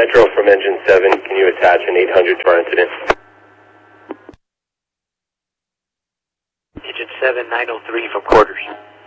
Central from engine 7, can you attach an 800 to our incident? Engine 7, 903 from quarters.